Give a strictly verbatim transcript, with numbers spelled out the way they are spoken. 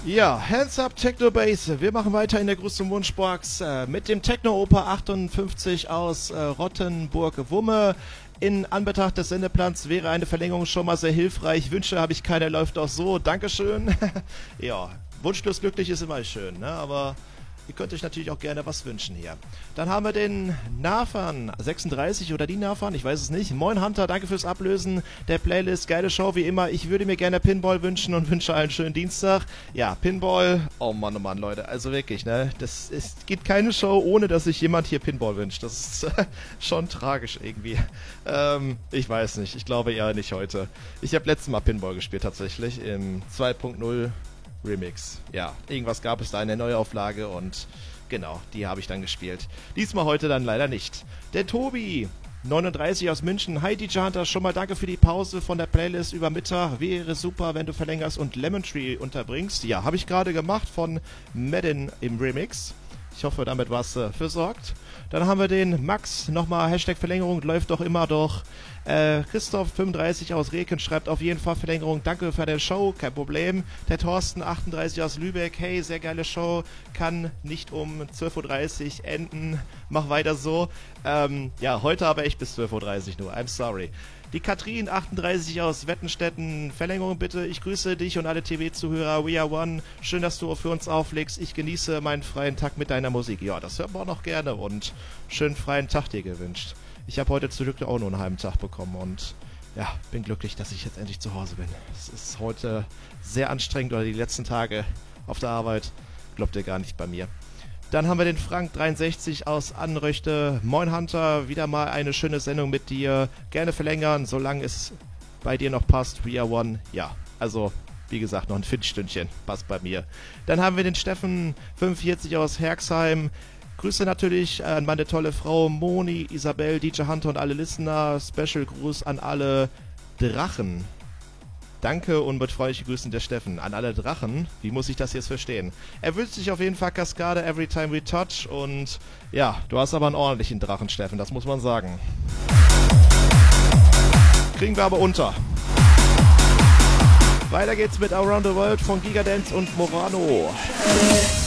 Ja, Hands Up Techno Bass. Wir machen weiter in der größten Wunschbox äh, mit dem Techno Oper achtundfünfzig aus äh, Rottenburg-Wumme. In Anbetracht des Sendeplans wäre eine Verlängerung schon mal sehr hilfreich. Wünsche habe ich keine, läuft auch so. Dankeschön. Ja, wunschlos glücklich ist immer schön, ne? Aber ihr könnt euch natürlich auch gerne was wünschen hier. Dann haben wir den Nafan sechsunddreißig oder die Nafan, ich weiß es nicht. Moin Hunter, danke fürs Ablösen der Playlist. Geile Show wie immer. Ich würde mir gerne Pinball wünschen und wünsche einen schönen Dienstag. Ja, Pinball, oh Mann, oh Mann, Leute. Also wirklich, ne? Das ist, geht keine Show, ohne dass sich jemand hier Pinball wünscht. Das ist äh, schon tragisch irgendwie. Ähm, ich weiß nicht, ich glaube eher nicht heute. Ich habe letztes Mal Pinball gespielt tatsächlich im zwei Punkt null Remix. Ja, irgendwas gab es da in der Neuauflage und genau, die habe ich dann gespielt. Diesmal heute dann leider nicht. Der Tobi, neununddreißig aus München. Hi D J Hunter, schon mal danke für die Pause von der Playlist über Mittag. Wäre super, wenn du verlängerst und Lemon Tree unterbringst. Ja, habe ich gerade gemacht von Madden im Remix. Ich hoffe, damit war's äh, versorgt. Dann haben wir den Max, nochmal Hashtag Verlängerung, läuft doch immer doch. Äh, Christoph fünfunddreißig aus Reken schreibt auf jeden Fall Verlängerung, danke für die Show, kein Problem. Der Thorsten achtunddreißig aus Lübeck, hey, sehr geile Show, kann nicht um zwölf Uhr dreißig enden, mach weiter so. Ähm, ja, heute aber echt bis zwölf Uhr dreißig nur, I'm sorry. Die Katrin achtunddreißig aus Wettenstetten, Verlängerung bitte, ich grüße dich und alle T V-Zuhörer, We Are One, schön, dass du für uns auflegst, ich genieße meinen freien Tag mit deiner Musik. Ja, das hört man auch noch gerne und schönen freien Tag dir gewünscht. Ich habe heute zum Glück auch nur einen halben Tag bekommen und ja, bin glücklich, dass ich jetzt endlich zu Hause bin. Es ist heute sehr anstrengend, oder die letzten Tage auf der Arbeit, glaubt ihr gar nicht bei mir. Dann haben wir den Frank dreiundsechzig aus Anröchte. Moin Hunter, wieder mal eine schöne Sendung mit dir. Gerne verlängern, solange es bei dir noch passt. We are one. Ja, also wie gesagt, noch ein Viertelstündchen. Passt bei mir. Dann haben wir den Steffen fünfundvierzig aus Herxheim. Grüße natürlich an meine tolle Frau Moni, Isabel, D J Hunter und alle Listener. Special Gruß an alle Drachen. Danke und mit freundlichen Grüßen der Steffen. An alle Drachen, wie muss ich das jetzt verstehen? Er wünscht sich auf jeden Fall Kaskade Every Time We Touch und ja, du hast aber einen ordentlichen Drachen, Steffen, das muss man sagen. Kriegen wir aber unter. Weiter geht's mit Around the World von Gigadance und Morano.